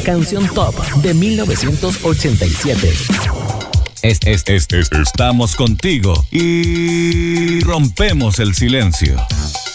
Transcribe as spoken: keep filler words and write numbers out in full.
canción top de mil novecientos ochenta y siete. Es, es, es, es, estamos contigo y rompemos el silencio.